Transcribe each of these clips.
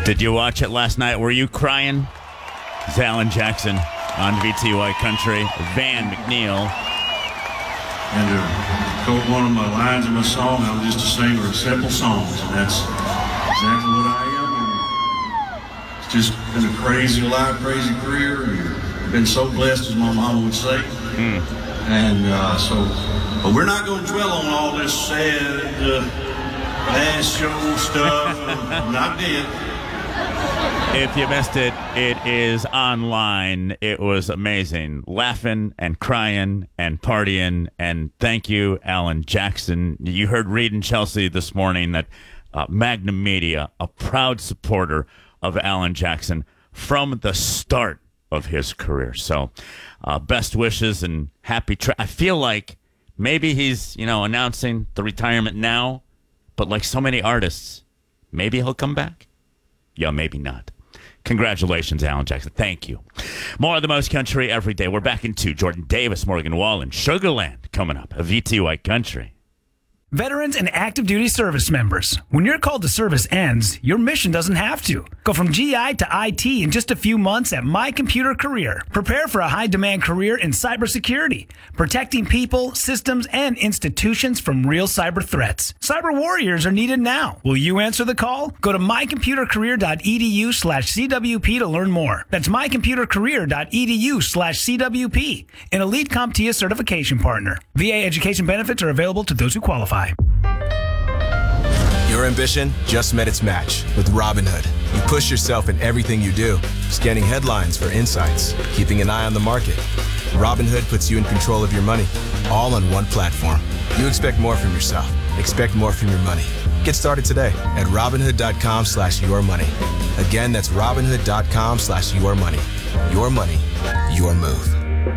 Did you watch it last night? Were you crying? It's Alan Jackson on VTY Country. Van McNeil. And to quote one of my lines in my song, I'm just a singer of simple songs, and that's exactly what I am. And it's just been a crazy life, crazy career, and been so blessed, as my mama would say. And but we're not going to dwell on all this sad last show stuff. I'm not dead. If you missed it, it is online. It was amazing. Laughing and crying and partying. And thank you, Alan Jackson. You heard Reed and Chelsea this morning that Magnum Media, a proud supporter of Alan Jackson from the start of his career. So best wishes and happy I feel like maybe he's, announcing the retirement now, but like so many artists, maybe he'll come back. Yeah, maybe not. Congratulations, Alan Jackson. Thank you. More of the most country every day. We're back in 2. Jordan Davis, Morgan Wallen, Sugarland coming up. A VTY Country. Veterans and active duty service members, when your call to service ends, your mission doesn't have to. Go from GI to IT in just a few months at My Computer Career. Prepare for a high-demand career in cybersecurity, protecting people, systems, and institutions from real cyber threats. Cyber warriors are needed now. Will you answer the call? Go to mycomputercareer.edu/CWP to learn more. That's mycomputercareer.edu/CWP, an elite CompTIA certification partner. VA education benefits are available to those who qualify. Your ambition just met its match with Robinhood. You push yourself in everything you do, scanning headlines for insights, keeping an eye on the market. Robinhood puts you in control of your money, all on one platform. You expect more from yourself. Expect more from your money. Get started today at Robinhood.com/yourmoney. Again, that's Robinhood.com/yourmoney. Your money, your move.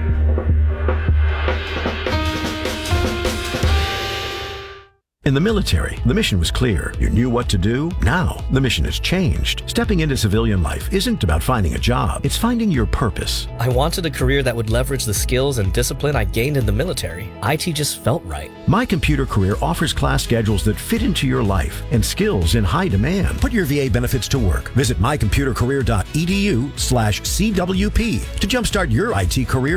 In the military, the mission was clear. You knew what to do. Now, the mission has changed. Stepping into civilian life isn't about finding a job. It's finding your purpose. I wanted a career that would leverage the skills and discipline I gained in the military. IT just felt right. My Computer Career offers class schedules that fit into your life and skills in high demand. Put your VA benefits to work. Visit mycomputercareer.edu/CWP to jumpstart your IT career